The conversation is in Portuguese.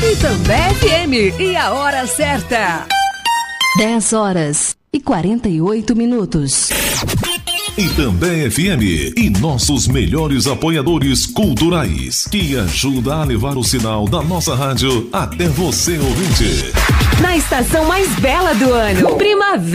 Itambé FM e a hora certa. 10h48. Itambé FM e nossos melhores apoiadores culturais, que ajuda a levar o sinal da nossa rádio até você, ouvinte. Na estação mais bela do ano, primavera.